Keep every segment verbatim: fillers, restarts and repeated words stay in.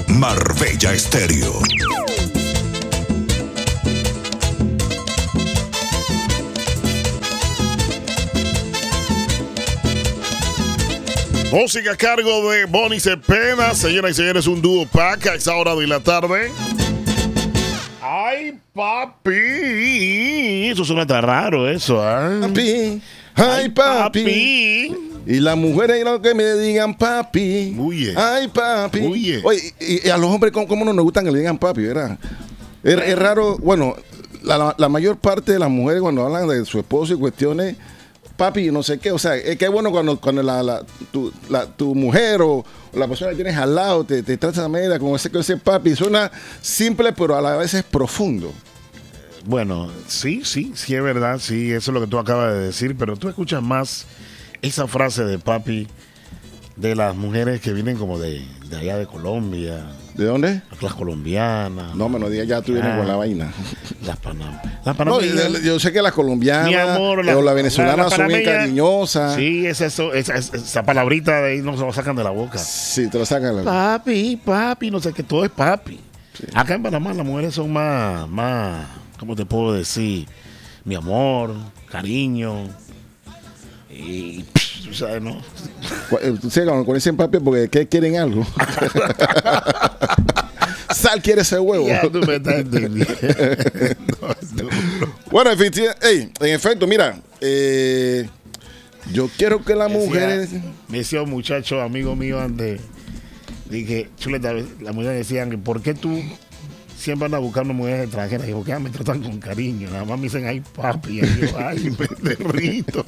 Marbella Estéreo. Música a cargo de Bonnie Cepeda. Señoras y señores, un dúo pack a esa hora de la tarde. ¡Ay, papi! Eso suena tan raro, eso, ¿eh? Papi, ay, papi. papi. Y las mujeres lo que me digan papi. Uy, ay, papi. Uy. Oye, y, y a los hombres, ¿cómo, cómo no nos gustan que le digan papi, verdad? Es, es raro, bueno, la, la mayor parte de las mujeres cuando hablan de su esposo y cuestiones, papi, no sé qué, o sea, es que es bueno cuando, cuando la, la, tu, la, tu mujer o la persona que tienes al lado te, te trata de esa manera, con ese, con ese papi, suena simple, pero a la vez es profundo. Bueno, sí, sí, sí es verdad, sí, eso es lo que tú acabas de decir, pero tú escuchas más esa frase de papi de las mujeres que vienen como de, de allá de Colombia. ¿De dónde? Las colombianas. No, me no digas, ya tú vienes ah, con la vaina. Las panameñas. Las panameñas. No, yo sé que las colombianas mi amor, la, o las venezolanas la, la son bien cariñosas. Sí, es eso, esa, esa palabrita de ahí no se lo sacan de la boca. Sí, te lo sacan de la boca. Papi, papi, no sé qué, todo es papi. Sí. Acá en Panamá las mujeres son más, más, ¿cómo te puedo decir? Mi amor, cariño. Y, tú sabes, ¿no? Sí, cuando dicen papi, porque ¿qué quieren algo? Sal quiere ese huevo. Ya, tú me estás entendiendo. Bueno, en, fin, hey, en efecto, mira, eh, yo quiero que las mujeres. Me decía un muchacho, amigo mío, antes, dije, chuleta, las mujeres decían que ¿por qué tú siempre andas buscando mujeres extranjeras? Y porque me tratan con cariño. Nada más me dicen, ay, papi. Y yo, ay, perrito.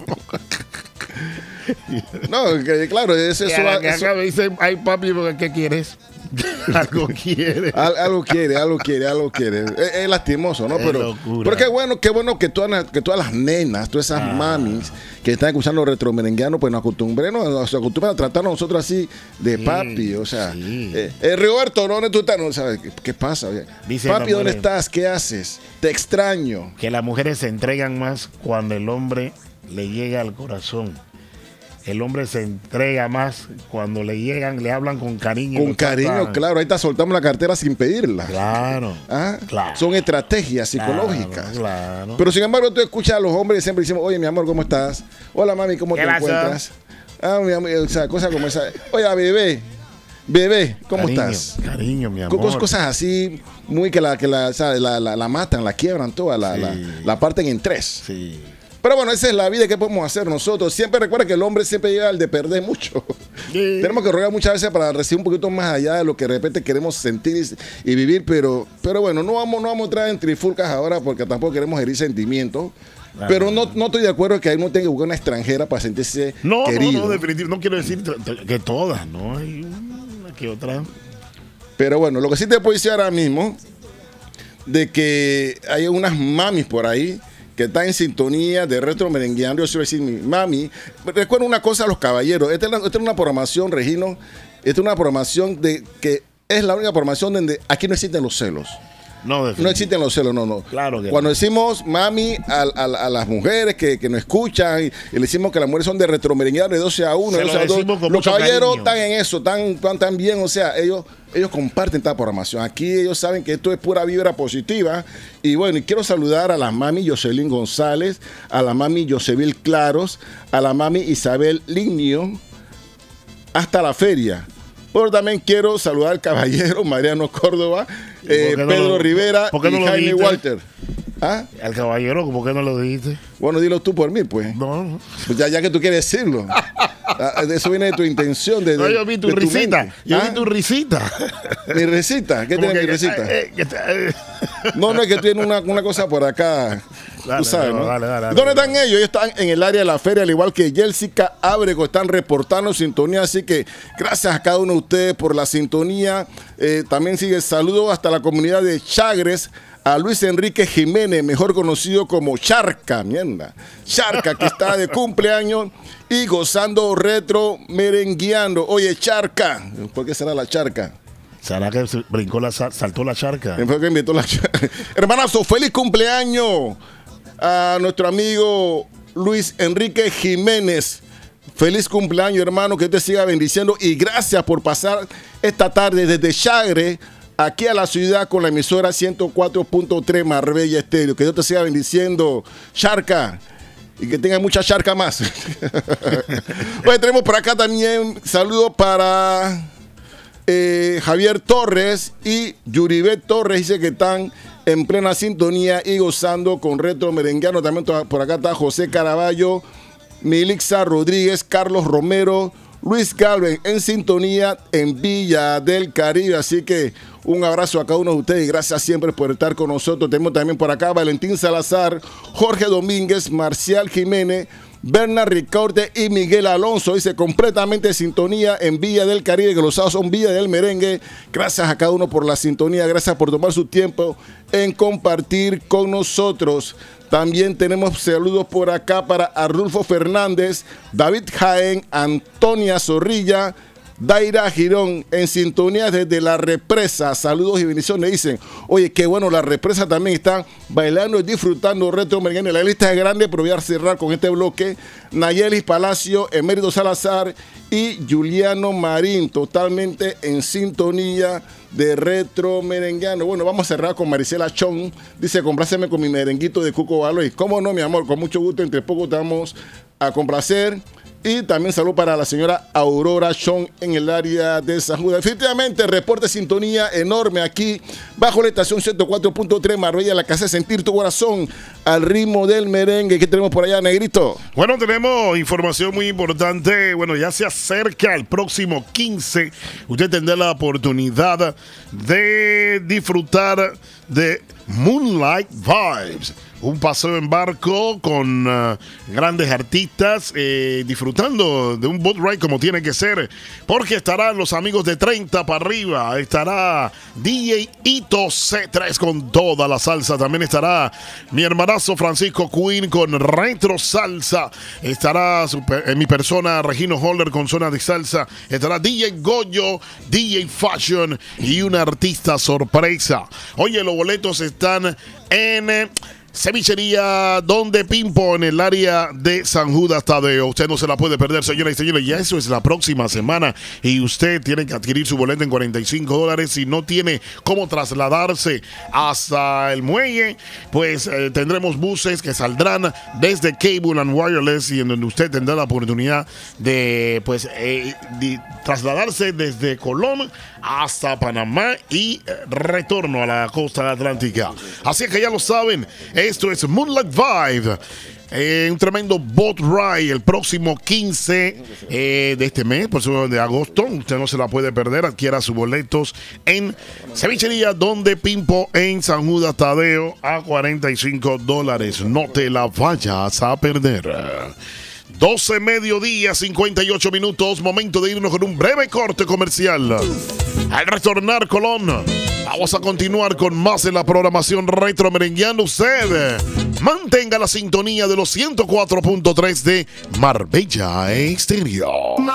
No, que, claro, es eso. Acá, eso. Acá me dicen, ay, papi, porque ¿qué quieres? algo quiere. Al, algo quiere, algo quiere, algo quiere. Es, es lastimoso, ¿no? Es pero, locura. pero qué bueno, qué bueno que todas, que todas las nenas, todas esas ah. mamis que están escuchando retromerengueanos, pues nos acostumbren, nos acostumbran a tratarnos a nosotros así de sí, papi. O sea, sí. eh, eh, Roberto, ¿dónde tú estás? No sabes qué, qué pasa. Dice papi, ¿dónde estás? ¿Qué haces? Te extraño. Que las mujeres se entregan más cuando el hombre le llega al corazón. El hombre se entrega más cuando le llegan, le hablan con cariño. Con cariño, tratan. Claro. Ahí está, soltamos la cartera sin pedirla. Claro, ¿Ah? claro. Son estrategias psicológicas. Claro, claro. Pero sin embargo, tú escuchas a los hombres y siempre decimos, oye, mi amor, ¿cómo estás? Hola, mami, ¿cómo te encuentras? Ah, mi amor, o sea, cosas como esa. Oye, bebé, bebé, ¿cómo cariño, estás? Cariño, mi amor. Cos, cosas así, muy que la, que la, o sea, la, la, la matan, la quiebran toda, la, sí. la, la parten en tres. Sí. Pero bueno, esa es la vida que podemos hacer nosotros. Siempre recuerda que el hombre siempre llega al de perder mucho. Sí. Tenemos que rogar muchas veces para recibir un poquito más allá de lo que de repente queremos sentir y, y vivir. Pero, pero bueno, no vamos, no vamos a entrar en trifulcas ahora porque tampoco queremos herir sentimientos. Claro. Pero no, no estoy de acuerdo que ahí no tenga que buscar una extranjera para sentirse no, querido. No, no, definitivamente. No quiero decir que todas, ¿no? Hay una que otra. Pero bueno, lo que sí te puedo decir ahora mismo, de que hay unas mamis por ahí que está en sintonía de retro merengueando. Yo soy decir, mi mami, recuerda una cosa a los caballeros, esta es, la, esta es una programación, Regino, esta es una programación de que es la única programación donde aquí no existen los celos. No, no existen los celos, no, no. Claro que Cuando no. decimos mami a, a, a las mujeres que, que nos escuchan y, y le decimos que las mujeres son de retromerenguear de doce a uno, doce a dos, los caballeros cariño. Están en eso, tan, tan, tan bien, o sea, ellos, ellos comparten esta programación. Aquí ellos saben que esto es pura vibra positiva. Y bueno, y quiero saludar a la mami Jocelyn González, a la mami Josevil Claros, a la mami Isabel Lignio, hasta la feria. Pero también quiero saludar al caballero Mariano Córdoba, eh, no Pedro lo, Rivera no y Jaime dijiste? Walter. ¿Ah? Al caballero, ¿por qué no lo dijiste? Bueno, dilo tú por mí, pues. No, no. Pues ya, ya que tú quieres decirlo. Eso viene de tu intención. De, no, yo vi tu risita. Tu yo ¿Ah? vi tu risita. ¿Mi risita? ¿Qué tiene mi risita? Eh, eh, eh. No, no, es que tiene una, una cosa por acá. Dale, tú sabes, ¿no? Dale, dale, dale, ¿Dónde dale. están ellos? Ellos están en el área de la feria, al igual que Jessica Ábrego, están reportando sintonía. Así que gracias a cada uno de ustedes por la sintonía. Eh, también sigue el saludo hasta la comunidad de Chagres, a Luis Enrique Jiménez, mejor conocido como Charca, mierda. Charca, que está de cumpleaños y gozando retro merengueando. Oye, Charca, ¿por qué será la Charca? ¿Será que brincó la, saltó la charca? Fue que invitó la charca. Hermanazo, feliz cumpleaños a nuestro amigo Luis Enrique Jiménez. Feliz cumpleaños, hermano, que te siga bendiciendo y gracias por pasar esta tarde desde Chagre aquí a la ciudad con la emisora ciento cuatro punto tres Marbella Estéreo. Que Dios te siga bendiciendo, Charca, y que tenga mucha charca más. Hoy tenemos por acá también saludos para eh, Javier Torres y Yuribet Torres, dice que están en plena sintonía y gozando con Retro Merengueano. También por acá está José Caraballo, Milixa Rodríguez, Carlos Romero, Luis Galvez en sintonía en Villa del Caribe. Así que un abrazo a cada uno de ustedes y gracias siempre por estar con nosotros. Tenemos también por acá Valentín Salazar, Jorge Domínguez, Marcial Jiménez, Bernard Ricaurte y Miguel Alonso. Dice completamente en sintonía en Villa del Caribe, que los sábados son Villa del Merengue. Gracias a cada uno por la sintonía, gracias por tomar su tiempo en compartir con nosotros. También tenemos saludos por acá para Arnulfo Fernández, David Jaén, Antonia Zorrilla, Daira Girón, en sintonía desde La Represa. Saludos y bendiciones. Dicen, oye, qué bueno, La Represa también están bailando y disfrutando Retro Merengueano. La lista es grande, pero voy a cerrar con este bloque. Nayelis Palacio, Emérito Salazar y Juliano Marín, totalmente en sintonía de Retro Merengueano. Bueno, vamos a cerrar con Marisela Chong. Dice, compláceme con mi merenguito de Cuco Baloy. ¿Cómo no, mi amor? Con mucho gusto, entre poco te vamos a complacer. Y también saludo para la señora Aurora Chong en el área de San Judas. Efectivamente, reporte sintonía enorme aquí bajo la estación ciento cuatro punto tres Marbella, la casa de sentir tu corazón al ritmo del merengue. ¿Qué tenemos por allá, Negrito? Bueno, tenemos información muy importante. Bueno, ya se acerca el próximo quince. Usted tendrá la oportunidad de disfrutar de Moonlight Vibes. Un paseo en barco con uh, grandes artistas eh, disfrutando de un boat ride como tiene que ser, porque estarán los amigos de treinta para arriba, estará D J Ito C tres con toda la salsa, también estará mi hermanazo Francisco Queen con Retro Salsa, estará super, en mi persona Regino Holder con zona de salsa, estará D J Goyo, D J Fashion y una artista sorpresa. Oye, los boletos están en Cevichería Donde Pimpo en el área de San Judas Tadeo. Usted no se la puede perder, señoras y señores. Ya eso es la próxima semana y usted tiene que adquirir su boleto en cuarenta y cinco dólares. Si no tiene cómo trasladarse hasta el muelle, pues eh, tendremos buses que saldrán desde Cable and Wireless y en donde usted tendrá la oportunidad de pues eh, de trasladarse desde Colón hasta Panamá y eh, retorno a la costa atlántica. Así que ya lo saben, esto es Moonlight Vibe. Eh, un tremendo boat ride el próximo quince eh, de este mes, por supuesto de agosto. Usted no se la puede perder. Adquiera sus boletos en Cevichería Donde Pimpo en San Judas Tadeo a cuarenta y cinco dólares. No te la vayas a perder. doce mediodía, cincuenta y ocho minutos. Momento de irnos con un breve corte comercial. Al retornar, Colón, vamos a continuar con más en la programación Retro Merengueano. Usted mantenga la sintonía de los ciento cuatro punto tres de Marbella Estéreo.